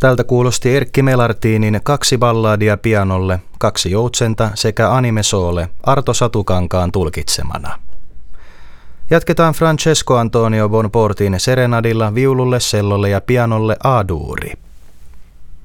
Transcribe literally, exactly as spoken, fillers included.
Tältä kuulosti Erkki Melartinin kaksi balladia pianolle, kaksi joutsenta sekä animesoole Arto Satukankaan tulkitsemana. Jatketaan Francesco Antonio Bonportin serenadilla viululle, sellolle ja pianolle A-duuri.